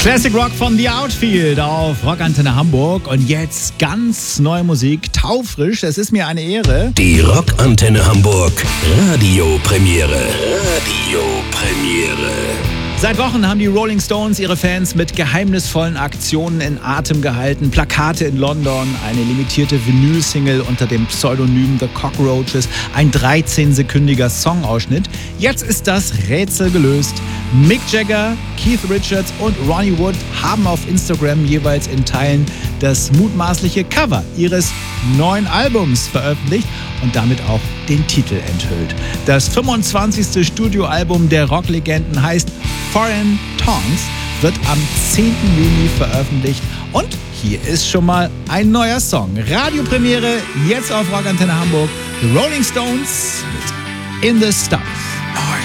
Classic Rock von The Outfield auf Rockantenne Hamburg. Und jetzt ganz neue Musik, taufrisch. Es ist mir eine Ehre. Die Rockantenne Hamburg Radiopremiere. Radiopremiere. Seit Wochen haben die Rolling Stones ihre Fans mit geheimnisvollen Aktionen in Atem gehalten. Plakate in London, eine limitierte Vinyl-Single unter dem Pseudonym The Cockroaches, ein 13-sekündiger Songausschnitt. Jetzt ist das Rätsel gelöst. Mick Jagger, Keith Richards und Ronnie Wood haben auf Instagram jeweils in Teilen das mutmaßliche Cover ihres neuen Albums veröffentlicht und damit auch den Titel enthüllt. Das 25. Studioalbum der Rocklegenden heißt Foreign Tongues, wird am 10. Juni veröffentlicht und hier ist schon mal ein neuer Song. Radiopremiere jetzt auf Rockantenne Hamburg. The Rolling Stones mit In the Stuff.